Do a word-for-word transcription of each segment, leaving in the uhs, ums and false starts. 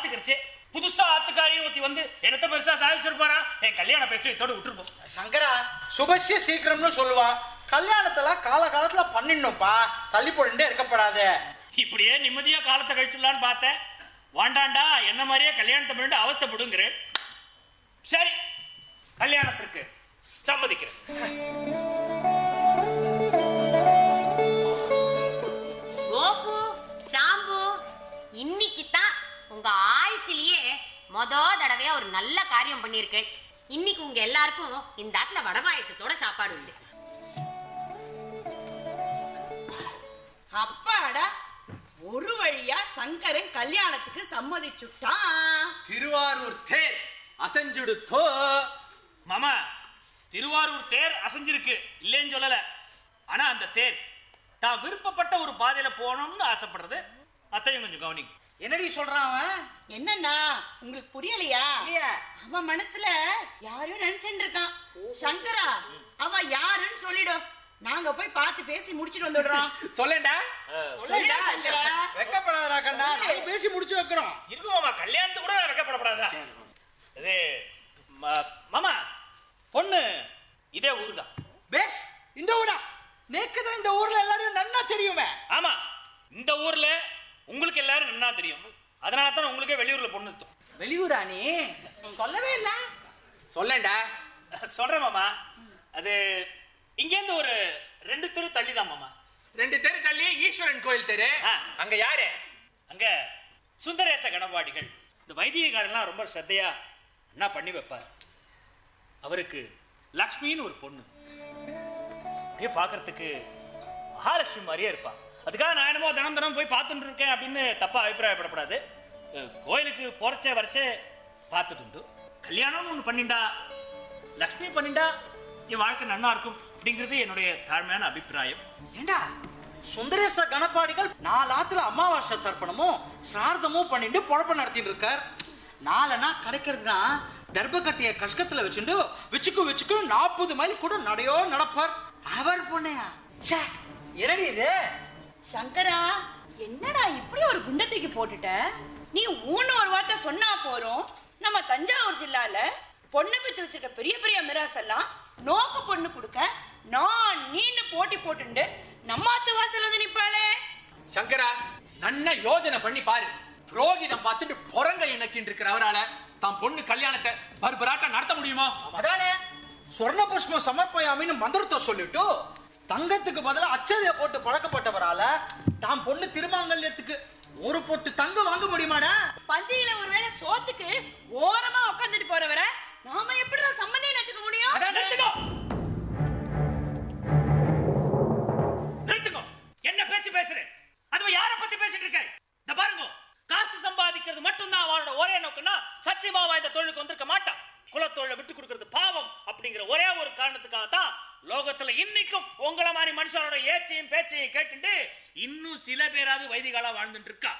பாத்துக்கிடுச்சு. புதுசா ஆத்துக்காரியும் ஊத்தி வந்து என்னத்த பெருசா சாதிச்சிருப்பாரா? என் கல்யாண பேச்சு இதோட விட்டுருப்போம். சங்கரா, சுபசிய சீக்கிரம்னு சொல்லுவா, கல்யாணத்துல கால காலத்துல பண்ணிடணும்ப்பா, தள்ளி போட்டுட்டே இருக்கப்படாது. இப்படியே நிம்மதியா காலத்தை கழிச்சுடலான்னு பார்த்தேன். வாண்டாண்டா என்ன மாதிரியே கல்யாணத்தை பண்ணிட்டு அவஸ்தைப்படுங்கிற. சரி, கல்யாணத்திற்கு சம்மதிக்கிறேன். கோபு, ஷாம்பு, இன்னைக்கு தான் உங்க ஆயுசிலேயே மொத தடவையா ஒரு நல்ல காரியம் பண்ணிருக்கேன். இன்னைக்கு உங்க எல்லாருக்கும் இந்த ஆத்துல வடபாயசத்தோட சாப்பாடு உண்டு. அப்பாடா, ஒரு வழியா சங்கரன் கல்யாணத்துக்கு சம்மதிச்சுட்டான். திருவாரூர் தேர் அசைஞ்சுடுத்தோ. மாமா, திருவாரூர் தேர் அசைஞ்சிருக்கு, இல்லைன்னு சொல்லல. ஆனா அந்த தேர் தான் விருப்பப்பட்ட ஒரு பாதையில போகணும்னு ஆசைப்படுறது. அத்தையும் கொஞ்சம் கவனிங்க. என்னடி சொல்றான் அவன்? என்னன்னா உங்களுக்கு புரியலையா? அவன் மனசுல யாரும் நினைச்சுட்டு இருக்கான். சங்கரா, அவன் யாருன்னு சொல்லிடும், நாங்க போய் பார்த்து பேசி முடிச்சிட்டு வந்துடுறோம். சொல்லேண்டா, சொல்லுடா சங்கரா. வெக்கப்படாதடா கண்ணா, நாங்க பேசி முடிச்சு வைக்கிறோம். இருக்கு மாமா, கல்யாணத்துக்கு கூட வெக்கப்படப்படாதா? இது மாமா, பொண்ணு இதே ஊரு தான். பேஸ், இந்த ஊரா? நேக்குதான் இந்த ஊர்ல எல்லாரும் நன்னா தெரியுமே. ஆமா, இந்த ஊர்ல உங்களுக்கு எல்லாரும் நன்னா தெரியும். அதனால தான் உங்களுக்கே வெளியூர்ல பொண்ணு. வெளியூரா? நீ சொல்லவே இல்ல. சொல்லேண்டா. சொல்றேன் மாமா. அது இங்கேருந்து ஒரு ரெண்டு தெரு தள்ளி தான் மாமா. ரெண்டு தெரு தள்ளி ஈஸ்வரன் கோயில் தெரு. அங்க யாரு? அங்க சுந்தரேச கணபாடிகள். இந்த வைத்தியக்காரெல்லாம் ரொம்ப ஸ்ரத்தையா என்ன பண்ணி வைப்பார். அவருக்கு லக்ஷ்மின்னு ஒரு பொண்ணு, அப்படியே பாக்குறதுக்கு மகாலட்சுமி மாதிரியே இருப்பா. அதுக்காக நான் என்னமோ தினம் தினம் போய் பார்த்துட்டு இருக்கேன் அப்படின்னு தப்பா அபிப்பிராயப்படப்படாது. கோயிலுக்கு போறச்சே வரச்சே பார்த்துட்டு உண்டு. கல்யாணம்னு ஒண்ணு பண்ணிண்டா, லக்ஷ்மி பண்ணிண்டா என் வாழ்க்கை நன்னா இருக்கும் அப்படிங்கிறது என்னுடைய தாழ்மையான அபிப்பிராயம். ஏண்டா, சுந்தரேச கணபாடிகள் நாலு ஆத்துல அமாவாசை தர்ப்பணமும் சிரார்த்தமும் பண்ணிட்டு பொழப்ப நடத்திட்டு இருக்கார். நாலனா கிடைக்கிறதுனா தர்ப கட்டிய கஷ்கத்துல வச்சுட்டு வச்சுக்கு வச்சுக்கு நாற்பது மைல் கூட நடையோ நடப்பார். அவர் பொண்ணையா? இரடி இது. சங்கரா, என்னடா இப்படி ஒரு குண்டத்துக்கு போட்டுட்ட? நீ ஊன்னு ஒரு வார்த்தை சொன்னா போறோம். நம்ம தஞ்சாவூர் ஜில்லால பொண்ணு பெற்று வச்சிருக்க பெரிய பெரிய மிராஸ் எல்லாம் நோக்கு பொண்ணு கொடுக்க நான் நீன்னு போட்டி போட்டு நம்மாத்து வாசல் வந்து நிப்பாளே. சங்கரா, நன்ன யோஜனை பண்ணி பாரு. புரோகிதம் பார்த்துட்டு பொறங்க இணக்கின்னு இருக்கிற அவரால தான் பொண்ணு கல்யாணத்தை பர்பராட்டா நடத்த முடியுமா? அதானே சொர்ண புஷ்பம் சமர்ப்பயாமின்னு மந்திரத்தை சொல்லிட்டு தங்கத்துக்கு பதிலா அச்சதைய போட்டு பழக்கப்பட்டவரால தான் பொண்ணு திருமாங்கல்யத்துக்கு ஒரு பொட்டு தங்கம் வாங்க முடியுமாடா? பந்தியில ஒருவேளை சோத்துக்கு ஓரமா உட்காந்துட்டு போறவரை நாம எப்படி சம்மந்தம் நட்டுக்க முடியும்? நிறுத்துங்க. என்ன பேச்சு பேசுறேன்? அதுவும் யாரை பத்தி பேசிட்டு இருக்க? இந்த பாருங்க, காசு சம்பாதிக்கிறது மட்டும்தான் அவனோட ஒரே நோக்கம்னா சத்தியமாவா இந்த தொழிலுக்கு வந்திருக்க மாட்டான். குலத்தொழிலை விட்டு கொடுக்கிறது பாவம் அப்படிங்கிற ஒரே ஒரு காரணத்துக்காக தான் லோகத்துல இன்னைக்கும் உங்களை மாதிரி மனுஷனோட ஏச்சையும் பேச்சையும் கேட்டுட்டு இன்னும் சில பேராவது வைதிகாலா வாழ்ந்துட்டு இருக்கா.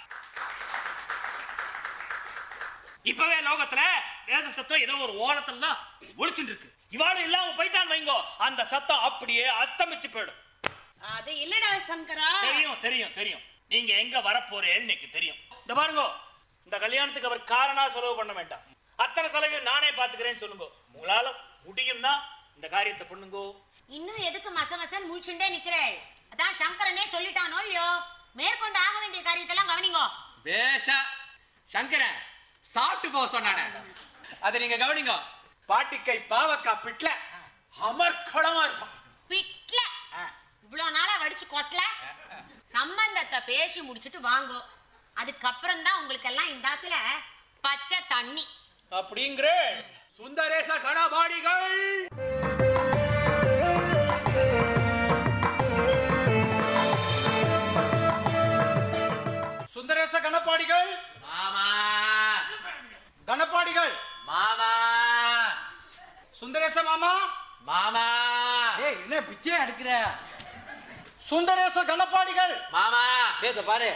இப்பவே லோகத்துல வேத சத்தம் ஏதோ ஒரு ஓரத்துல தான் ஒழிச்சுட்டு இருக்கு. இவாளும் இல்லாம போயிட்டான்னு வைங்கோ, அந்த சத்தம் அப்படியே அஸ்தமிச்சு போயிடும். அது இல்லடா சங்கரா. தெரியும் தெரியும் தெரியும் நீங்க எங்க வரப்போறேன்னு எனக்கு தெரியும். இந்த பாருங்க, இந்த கல்யாணத்துக்கு அவர் காரணா செலவு பண்ண வேண்டாம். அத்தனை செலவையும் நானே பாத்துக்கிறேன்னு சொல்லுங்க. உங்களால முடியும்னா இந்த காரியத்தை பண்ணுங்கோ. இன்னும் எதுக்கு மச மசன் முழிச்சுட்டே நிக்கிறேன்? அதான் சங்கரனே சொல்லிட்டானோ இல்லையோ, மேற்கொண்டு ஆக வேண்டிய காரியத்தெல்லாம் கவனிங்கோ. பேஷா சங்கரன் சாப்பிட்டு போக சொன்னானே, அதை நீங்க கவனிங்க. பாட்டிக்கை பாவக்கா பிட்ல அமர்க்களமா இருக்கும். பிட்ல இவ்வளவு நாளா வடிச்சு கொட்டல. சம்பந்தத்தை பேசி முடிச்சுட்டு வாங்கோ, அதுக்கப்புறம் தான் உங்களுக்கு எல்லாம் இந்த ஆத்துல பச்சை தண்ணி அப்படிங்கிற சுந்தரேச கணபாடிகள். சுந்தரேச கணபாடிகள் மாமா. கணபாடிகள் மாமா. சுந்தரேச மாமா. மாமா. ஏய், என்ன பிச்சை எடுக்கிற? சுந்தரேச கணபாடிகள் மாமா. ஏத பாரு.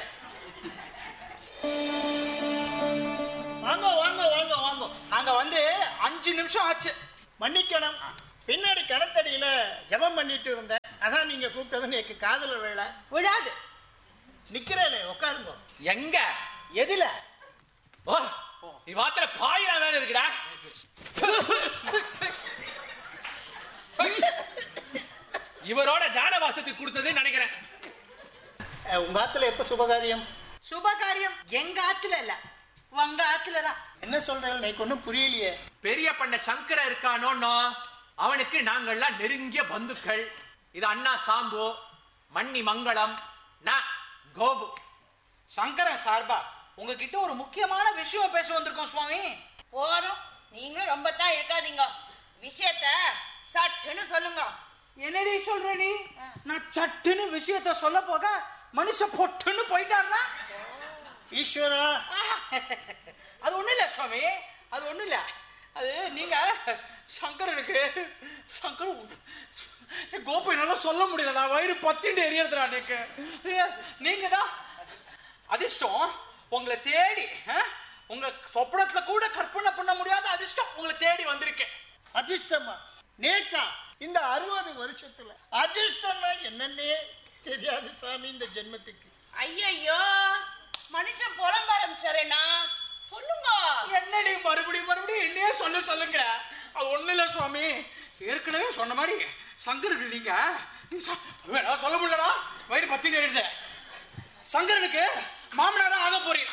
வாங்க வாங்க வாங்க வாங்க. அங்க வந்து அஞ்சு நிமிஷம் ஆச்சு. மன்னிக்கணும், பின்னாடி கடத்தடியில ஜபம் பண்ணிட்டு இருந்தேன். அதான் நீங்க கூப்பிட்டதுன்னு எனக்கு காதல வேலை விடாது. நிக்கிறேன், உட்காருங்க. எங்க? எதுல? ஓ நீ வாத்திர பாயிரா வேற இருக்குடா. இவரோட ஜானவாசத்துக்கு கொடுத்தது நினைக்கிறேன். உங்க ஆத்துல எப்ப சுபகாரியம்? சுபகாரியம் எங்க ஆத்துல இல்ல, உங்க ஆத்துலதான். என்ன சொல்றேன் எனக்கு ஒண்ணும் புரியலையே. பெரிய பண்ண சங்கர இருக்கானோ, அவனுக்கு நாங்கள்லாம் நெருங்கிய பந்துக்கள். இது அண்ணா சாம்பு, மண்ணி மங்களம், நான் கோபு. சங்கரன் சார்பா உங்ககிட்ட ஒரு முக்கியமான விஷயம் பேச வந்திருக்கோம் சுவாமி. போறோம், நீங்களும் ரொம்ப தான் இருக்காதீங்க, விஷயத்த சட்டுன்னு சொல்லுங்க. என்னடி சொல்ற நீ? நான் சட்டுன்னு விஷயத்த சொல்ல போக மனுஷ பொட்டுன்னு போயிட்டாருன்னா ஈஸ்வரா, அது ஒண்ணு இல்ல சுவாமி, அது ஒண்ணு இல்ல. அது நீங்க சங்கரனுக்கு சங்கர கோபு என்னால சொல்ல முடியல, நான் வயிறு பத்திட்டு எரியறதுடா. நீங்க நீங்க தான் அதிர்ஷ்டம் உங்களை தேடி, உங்க சொப்பனத்துல கூட கற்பனை பண்ண முடியாத அதிர்ஷ்டம் உங்களை தேடி வந்திருக்கேன். அதிர்ஷ்டமா? நேக்கா இந்த அறுபது வருஷத்துல அதிர்ஷ்டம்னா என்னன்னே தெரியாது சாமி இந்த ஜென்மத்துக்கு. ஐயோ, மனுஷன் புலம்ப ஆரம்பிச்சாரேனா, சொல்லுங்க. என்னடி மறுபடியும் மறுபடியும் என்னையே சொல்ல சொல்லுங்க. அது ஒண்ணு இல்ல சுவாமி, ஏற்கனவே சொன்ன மாதிரி சங்கரனுக்கு நீங்க வேணா சொல்ல முடியலடா, வயிறு பத்திட்டு எழுத. சங்கரனுக்கு மாமனாரா ஆக போறீங்க.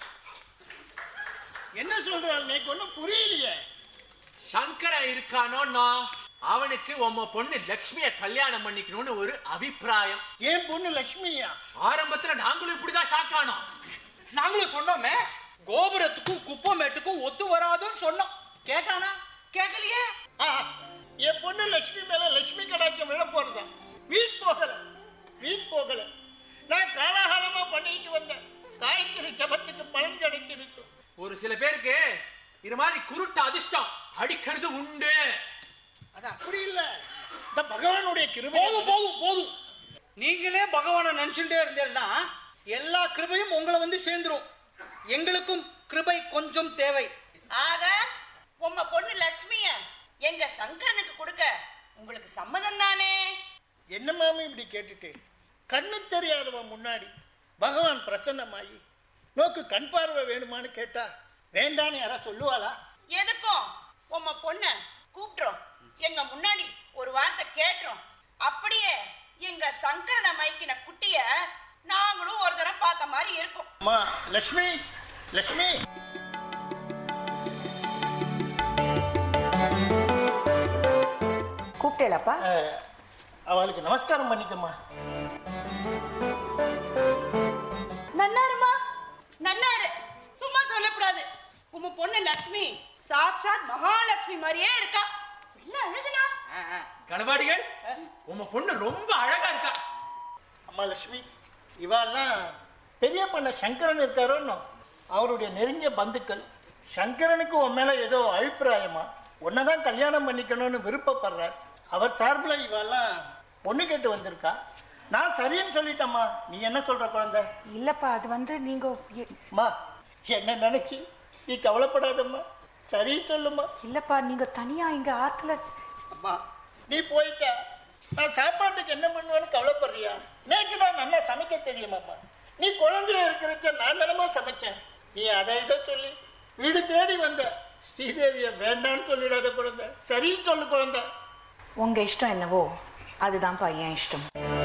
என்ன சொல்றாள் எனக்கு ஒண்ணும் புரியலையே. சங்கர இருக்கானோ, அவனுக்கு உம்ம பொண்ணு லட்சுமிய கல்யாணம் பண்ணிக்கணும்னு ஒரு அபிப்பிராயம். ஏன் பொண்ணு லட்சுமியா? ஆரம்பத்துல நாங்களும் இப்படிதான் ஷாக்கானோம். நாங்களும் சொன்னோமே, கோபுரத்துக்கும் குப்பமேட்டுக்கும் ஒத்து வராதுன்னு சொன்னோம். கேட்டானா? கேட்கலையே. என் பொண்ணு லட்சுமி மேல லட்சுமி கடாட்சம் விழ போறதா? வீண் போகல, வீண் போகல. நான் காலாகாலமா பண்ணிட்டு வந்தேன் காயத்ரி ஜபத்துக்கு பலன் கிடைச்சிடுத்து. ஒரு சில பேருக்கு இது மாதிரி குருட்டு அதிர்ஷ்டம் அடிக்கிறது உண்டு. அது அப்படி இல்ல, இந்த பகவானுடைய கிருபை. போதும் போதும் போதும், நீங்களே பகவானை நினைச்சுட்டே இருந்தேன்னா எல்லா கிருபையும் உங்களை வந்து சேர்ந்துரும். எங்களுக்கும் கிருபை கொஞ்சம் தேவை. ஆக உங்க பொண்ணு லட்சுமிய எங்க சங்கரனுக்கு கொடுக்க உங்களுக்கு சம்மதம் தானே? என்ன மாமி இப்படி கேட்டுட்டு? கண்ணு தெரியாதவன் முன்னாடி பகவான் பிரசன்னமாயி நோக்கு கண் பார்வை வேணுமான்னு கேட்டா வேண்டான்னு யாரா சொல்லுவாளா? எதுக்கும் உங்க பொண்ண கூப்பிட்டுறோம், எங்க முன்னாடி ஒரு வார்த்தை கேட்டுறோம். அப்படியே எங்க சங்கரனை மைக்கின குட்டிய நாங்களும் ஒரு தரம் பார்த்த மாதிரி இருக்கும். அம்மா லட்சுமி, லட்சுமி கூப்பிட்டேலப்பா? அவளுக்கு நமஸ்காரம் பண்ணிக்கம்மா. நன்னாருமா, நன்னாரு. சும்மா சொல்லக்கூடாது. உங்க பொண்ணு லட்சுமி சாட்சாத் மகாலட்சுமி மாதிரியே இருக்கா. இல்ல அழகுனா கணவாடிகள், உம்ம பொண்ணு ரொம்ப அழகா இருக்கா. அம்மா லட்சுமி, இவாள்லாம் பெரிய பண்ண சங்கரன் இருக்காரோன்னு அவருடைய நெருங்கிய பந்துக்கள். சங்கரனுக்கு உன் மேல ஏதோ அபிப்பிராயமா, உன்னதான் கல்யாணம் பண்ணிக்கணும்னு விருப்பப்படுறார். அவர் சார்பில் இவாள்லாம் பொண்ணு கேட்டு வந்திருக்கா. நான் சரின்னு சொல்லிட்டேம்மா. நீ என்ன சொல்ற குழந்தை? இல்லப்பா, அது வந்து நீங்க அம்மா என்ன நினைச்சு நீ கவலைப்படாதம்மா, சரி சொல்லுமா. இல்லப்பா, நீங்க தனியா இங்க ஆத்துல. அம்மா நீ போயிட்டா நான் சாப்பாட்டுக்கு என்ன பண்ணுவேன்னு கவலைப்படுறியா? நேக்கு தான் நல்லா சமைக்க தெரியுமாம்மா. நீ குழந்தைய இருக்கிறச்ச நான் தானமா சமைச்சேன். நீ அதை இதை சொல்லி வீடு தேடி வந்த ஸ்ரீதேவிய வேண்டான்னு சொல்லிடாத குழந்தை, சரின்னு சொல்லு குழந்தை. உங்க இஷ்டம் என்னவோ அதுதான்ப்பா என் இஷ்டம்.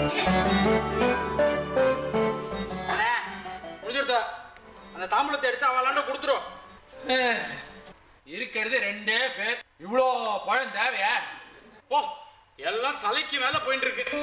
முடிஞ்சிருத்தா, அந்த தாம்பூலத்தை எடுத்து அவளாண்ட கொடுத்துரும். இருக்கிறது ரெண்டே பேர், இவ்வளோ பழம் தேவையா? ஓ, எல்லாம் தலைக்கு மேல போயிட்டு இருக்கு.